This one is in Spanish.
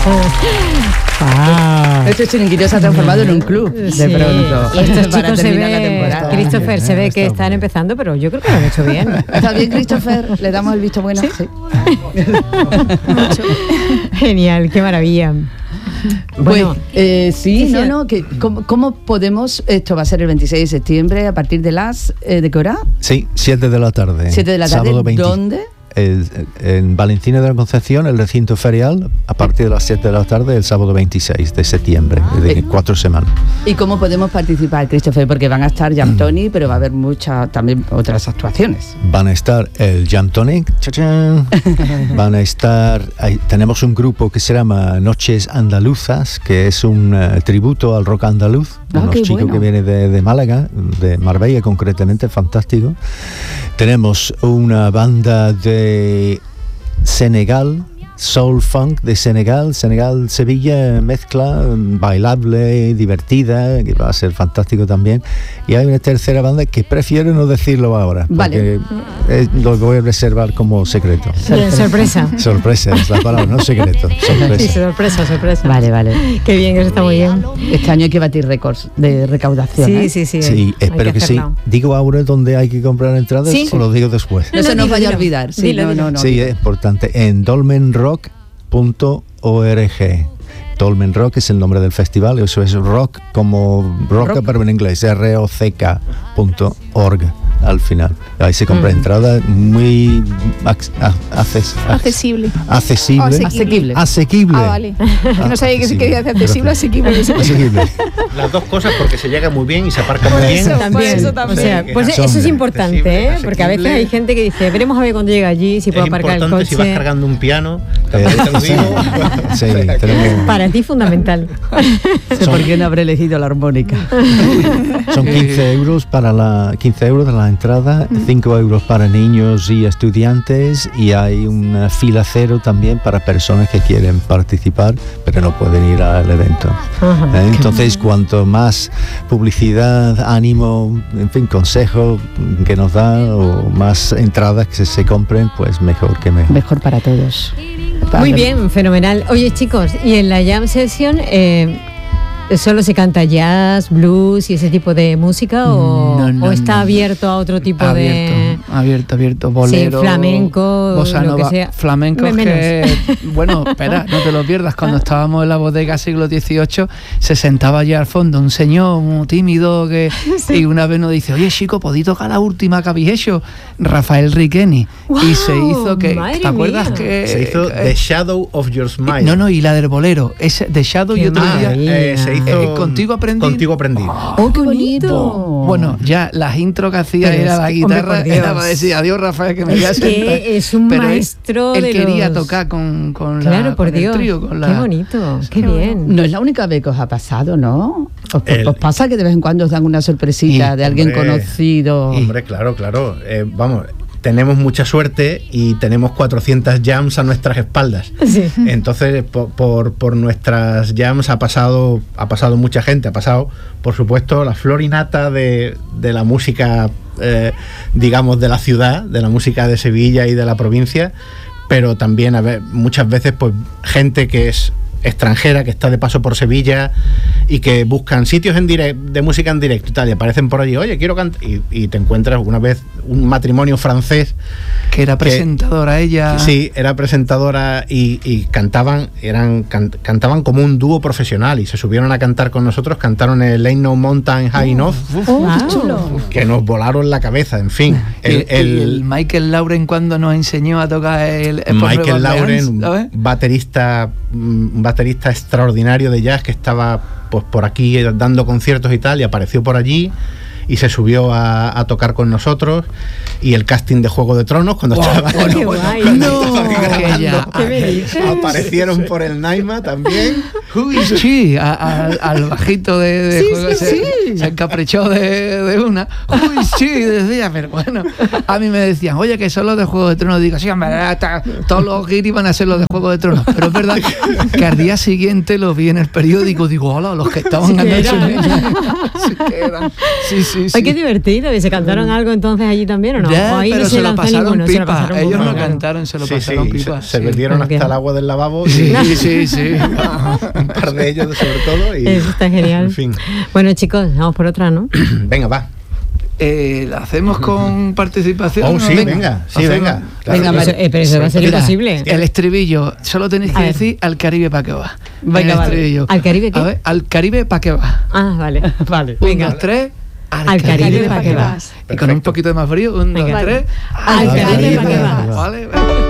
Este chiringuito se ha transformado en un club de pronto. Y estos para chicos terminar la temporada. Christopher, se ve que están empezando, pero yo creo que lo han hecho bien. ¿Está bien, Christopher? ¿Le damos el visto bueno? Sí. Mucho. Genial, qué maravilla. Bueno, sí, que ¿cómo podemos? Esto va a ser el 26 de septiembre, a partir de las... ¿de qué hora? Sí, 7 de la tarde. 7 de la tarde, sábado 20. ¿Dónde? En Valencina de la Concepción, el recinto ferial, a partir de las 7 de la tarde, el sábado 26 de septiembre, de 4 semanas. ¿Y cómo podemos participar, Christopher? Porque van a estar Jam Tonic, pero va a haber muchas también otras actuaciones. Van a estar el Jam Tonic, ¡chachán! Van a estar, tenemos un grupo que se llama Noches Andaluzas, que es un tributo al rock andaluz, unos chicos que vienen de Málaga, de Marbella concretamente, fantástico. Tenemos una banda de Senegal, soul funk de Senegal, Sevilla, mezcla bailable, divertida, que va a ser fantástico también. Y hay una tercera banda que prefiero no decirlo ahora, porque lo voy a reservar como secreto. Sorpresa. Sorpresa, es la palabra, no secreto. Sorpresa. Sí, sorpresa. Vale. Qué bien, eso está muy bien. Este año hay que batir récords de recaudación. Sí. Sí, espero que sí. ¿Digo ahora dónde hay que comprar entradas o lo digo después? No se nos vaya a olvidar. Sí, no. Sí, es importante. En dolmenrock.org. Dolmen Rock es el nombre del festival, eso es rock como rock. Pero en inglés, rock.org al final. Ahí se compra entrada muy accesible. Asequible. Vale. No sabía que se quería decir accesible, asequible. Las dos cosas, porque se llega muy bien y se aparca muy bien. Eso también. O sea, pues eso es importante, porque a veces hay gente que dice, veremos a ver cuando llega allí si puedo aparcar el coche. Si vas cargando un piano, te lo digo. Sí, para ti fundamental. ¿Por qué no habré elegido la armónica? Son 15 euros de la entrada, 5 euros para niños y estudiantes, y hay una fila cero también para personas que quieren participar pero no pueden ir al evento. Entonces, cuanto más publicidad, ánimo, en fin, consejo que nos da, o más entradas que se compren, pues mejor que mejor. Mejor para todos. Muy bien, fenomenal. Oye, chicos, y en la Jam Session ¿solo se canta jazz, blues y ese tipo de música o está abierto a otro tipo de...? Abierto, bolero, sí, flamenco, bossa nova, lo que sea. Flamenco bueno, espera, no te lo pierdas. Cuando estábamos en la bodega siglo XVIII, se sentaba allá al fondo un señor muy tímido y una vez nos dice, oye, chico, ¿podí tocar la última que habéis hecho? Rafael Riqueni. Y se hizo que... ¿Te acuerdas que...? Se hizo The Shadow of Your Smile. No, y la del bolero. Ese The Shadow y otro día... se hizo Contigo aprendí. Contigo aprendí. ¡Oh, qué bonito! Bueno, ya las intro que hacía era la guitarra, era para decir adiós, Rafael, que me voy a sentar. Es un maestro él quería tocar con claro, por Dios. El trío. Qué bonito, qué bien. No es la única vez que os ha pasado, ¿no? ¿Os pasa que de vez en cuando os dan una sorpresita de alguien conocido? Hombre, claro. Vamos... Tenemos mucha suerte y tenemos 400 jams a nuestras espaldas. Sí. Entonces, por nuestras jams ha pasado mucha gente. Ha pasado, por supuesto, la flor y nata de la música, digamos, de la ciudad, de la música de Sevilla y de la provincia, pero también muchas veces pues gente que es extranjera, que está de paso por Sevilla y que buscan sitios de música en directo y tal, y aparecen por allí, oye, quiero cantar, y te encuentras una vez un matrimonio francés que era presentadora ella. Sí, era presentadora y cantaban como un dúo profesional y se subieron a cantar con nosotros, cantaron el Ain't No Mountain High Enough, que nos volaron la cabeza, en fin. El Michael Lauren cuando nos enseñó a tocar el Michael Lauren, baterista extraordinario de jazz que estaba pues por aquí dando conciertos y tal, y apareció por allí y se subió a tocar con nosotros, y el casting de Juego de Tronos cuando estaba aparecieron por el Naima también, Uy, sí, al bajito de juego se encaprichó de una. Uy, sí, decía, pero bueno, a mí me decían, oye, que son los de Juego de Tronos. Digo, sí, hombre, todos los guiris van a ser los de Juego de Tronos. Pero es verdad que al día siguiente los vi en el periódico. Digo, hola, los que estaban ganando. Sí. Ay, qué divertido. ¿Y se cantaron algo entonces allí también o no? Ya, ¿O ahí pero no se lo pasaron pipa. Ellos no claro. cantaron, se lo pasaron pipa. Se metieron hasta el agua del lavabo. Sí. Un par de ellos sobre todo. Y, eso está genial. En fin. Bueno, chicos, vamos por otra, ¿no? Venga, va. ¿La hacemos con participación? Oh, sí, venga. Venga, pero eso va a ser imposible. El estribillo, solo tenéis que decir al Caribe pa' que va. Venga, vale. ¿Al Caribe qué? A ver, al Caribe pa' que va. Ah, vale. Venga. 1, 2, 3. Al Caribe pa' que vas. Y con un poquito de más frío. 1, 2, 3. Al Caribe pa' que vas. Vale.